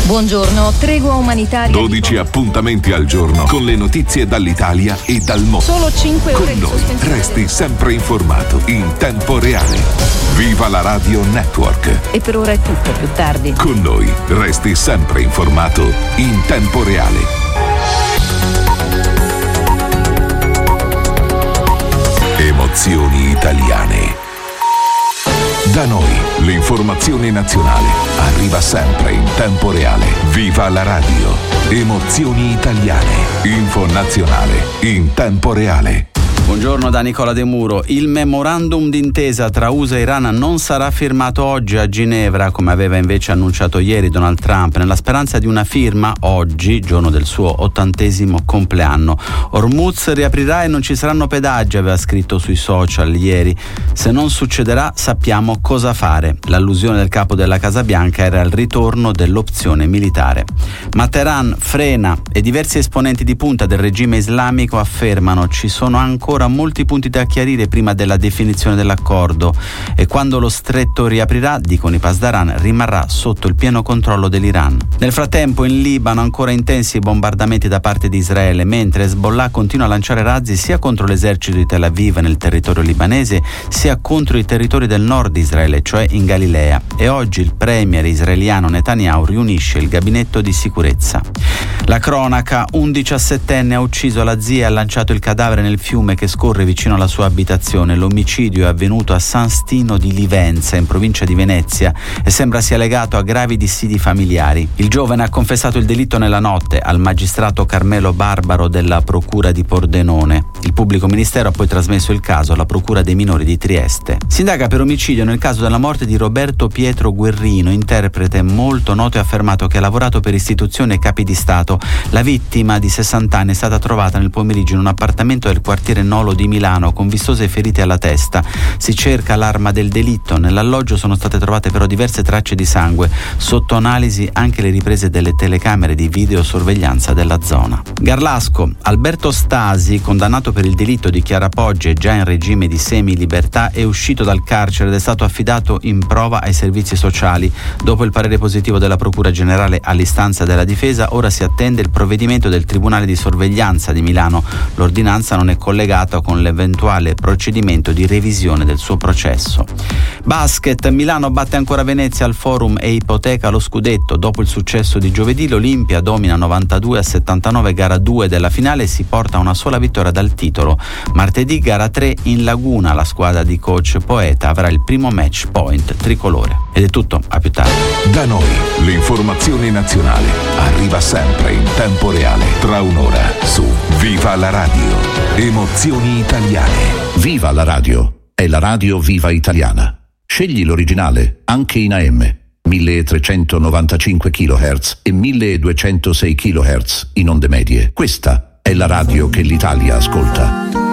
Buongiorno, tregua umanitaria. 12 appuntamenti al giorno con le notizie dall'Italia e dal mondo. Solo 5 ore con noi resti sempre informato in tempo reale. Viva la Radio Network. E per ora è tutto, più tardi. Con noi resti sempre informato in tempo reale. Emozioni italiane. Da noi l'informazione nazionale arriva sempre in tempo reale. Viva la radio. Emozioni italiane. Info nazionale in tempo reale. Buongiorno da Nicola De Muro. Il memorandum d'intesa tra USA e Iran non sarà firmato oggi a Ginevra, come aveva invece annunciato ieri Donald Trump, nella speranza di una firma oggi, giorno del suo 80° compleanno. Hormuz riaprirà e non ci saranno pedaggi, aveva scritto sui social ieri. Se non succederà, sappiamo cosa fare. L'allusione del capo della Casa Bianca era il ritorno dell'opzione militare. Ma Teheran frena e diversi esponenti di punta del regime islamico affermano ci sono ancora molti punti da chiarire prima della definizione dell'accordo e quando lo stretto riaprirà, dicono i Pasdaran, rimarrà sotto il pieno controllo dell'Iran. Nel frattempo in Libano ancora intensi bombardamenti da parte di Israele, mentre Hezbollah continua a lanciare razzi sia contro l'esercito di Tel Aviv nel territorio libanese sia contro i territori del nord di Israele, cioè in Galilea. E oggi il premier israeliano Netanyahu riunisce il gabinetto di sicurezza. La cronaca, un 17enne ha ucciso la zia e ha lanciato il cadavere nel fiume che scorre vicino alla sua abitazione. L'omicidio è avvenuto a San Stino di Livenza, in provincia di Venezia, e sembra sia legato a gravi dissidi familiari. Il giovane ha confessato il delitto nella notte al magistrato Carmelo Barbaro della procura di Pordenone. Il pubblico ministero ha poi trasmesso il caso alla procura dei minori di Trieste. Si indaga per omicidio nel caso della morte di Roberto Pietro Guerrino, interprete molto noto e affermato che ha lavorato per istituzioni e capi di Stato. La vittima di 60 anni è stata trovata nel pomeriggio in un appartamento del quartiere Nolo di Milano con vistose ferite alla testa. Si cerca l'arma del delitto. Nell'alloggio sono state trovate però diverse tracce di sangue. Sotto analisi anche le riprese delle telecamere di videosorveglianza della zona. Garlasco. Alberto Stasi, condannato per il delitto di Chiara Poggi e già in regime di semilibertà, è uscito dal carcere ed è stato affidato in prova ai servizi sociali. Dopo il parere positivo della Procura Generale all'istanza della difesa, ora si attende il provvedimento del Tribunale di Sorveglianza di Milano. L'ordinanza non è collegata con l'eventuale procedimento di revisione del suo processo. Basket. Milano batte ancora Venezia al Forum e ipoteca lo scudetto. Dopo il successo di giovedì, l'Olimpia domina 92-79 gara 2 della finale e si porta a una sola vittoria dal titolo. Martedì gara 3 in Laguna, la squadra di coach Poeta avrà il primo match point tricolore. Ed è tutto, a più tardi. Da noi l'informazione nazionale arriva sempre in tempo reale. Tra un'ora su Viva la Radio. Emozioni italiane. Viva la radio. È la radio Viva Italiana. Scegli l'originale, anche in AM. 1395 kHz e 1206 kHz in onde medie. Questa è la radio che l'Italia ascolta.